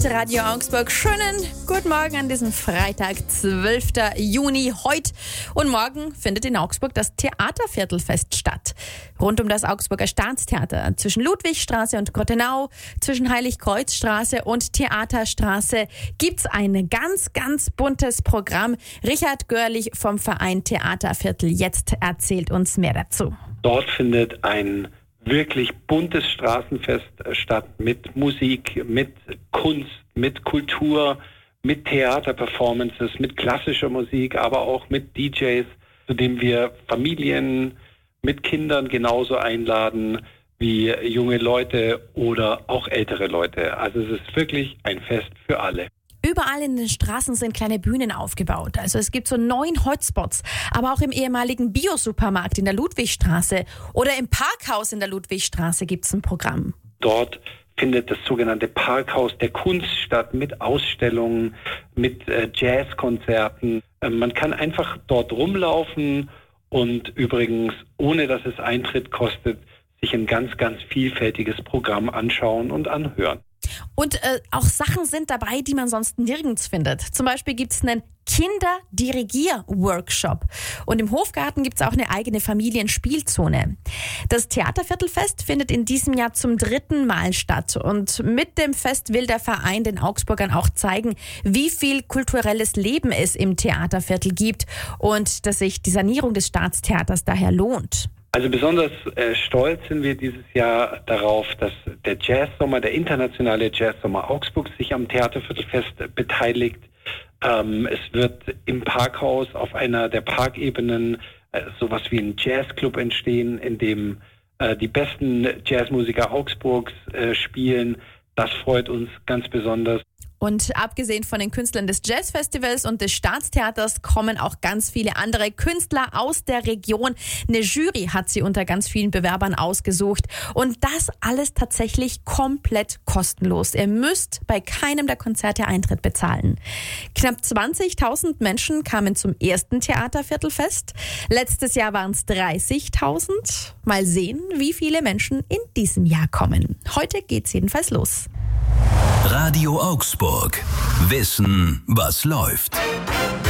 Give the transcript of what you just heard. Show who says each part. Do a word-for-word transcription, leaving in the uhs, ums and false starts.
Speaker 1: Radio Augsburg. Schönen guten Morgen an diesem Freitag, zwölften Juni. Heute und morgen findet in Augsburg das Theaterviertelfest statt. Rund um das Augsburger Staatstheater, zwischen Ludwigstraße und Grottenau, zwischen Heiligkreuzstraße und Theaterstraße gibt's ein ganz, ganz buntes Programm. Richard Görlich vom Verein Theaterviertel jetzt erzählt uns mehr dazu.
Speaker 2: Dort findet ein wirklich buntes Straßenfest statt mit Musik, mit Kunst, mit Kultur, mit Theaterperformances, mit klassischer Musik, aber auch mit D Js, zu dem wir Familien mit Kindern genauso einladen wie junge Leute oder auch ältere Leute. Also es ist wirklich ein Fest für alle.
Speaker 1: Überall in den Straßen sind kleine Bühnen aufgebaut. Also es gibt so neun Hotspots. Aber auch im ehemaligen Bio-Supermarkt in der Ludwigstraße oder im Parkhaus in der Ludwigstraße gibt es ein Programm.
Speaker 2: Dort findet das sogenannte Parkhaus der Kunst statt mit Ausstellungen, mit äh, Jazzkonzerten. Äh, man kann einfach dort rumlaufen und übrigens, ohne dass es Eintritt kostet, sich ein ganz, ganz vielfältiges Programm anschauen und anhören.
Speaker 1: Und äh, auch Sachen sind dabei, die man sonst nirgends findet. Zum Beispiel gibt es einen Kinder-Dirigier-Workshop. Und im Hofgarten gibt es auch eine eigene Familienspielzone. Das Theaterviertelfest findet in diesem Jahr zum dritten Mal statt. Und mit dem Fest will der Verein den Augsburgern auch zeigen, wie viel kulturelles Leben es im Theaterviertel gibt und dass sich die Sanierung des Staatstheaters daher lohnt.
Speaker 2: Also besonders äh, stolz sind wir dieses Jahr darauf, dass der Jazzsommer, der internationale Jazzsommer Augsburgs sich am Theaterviertelfest beteiligt. Ähm, es wird im Parkhaus auf einer der Parkebenen äh, sowas wie ein Jazzclub entstehen, in dem äh, die besten Jazzmusiker Augsburgs äh, spielen. Das freut uns ganz besonders.
Speaker 1: Und abgesehen von den Künstlern des Jazzfestivals und des Staatstheaters kommen auch ganz viele andere Künstler aus der Region. Eine Jury hat sie unter ganz vielen Bewerbern ausgesucht. Und das alles tatsächlich komplett kostenlos. Ihr müsst bei keinem der Konzerte Eintritt bezahlen. Knapp zwanzigtausend Menschen kamen zum ersten Theaterviertelfest. Letztes Jahr waren es dreißigtausend. Mal sehen, wie viele Menschen in diesem Jahr kommen. Heute geht's jedenfalls los.
Speaker 3: Radio Augsburg. Wissen, was läuft.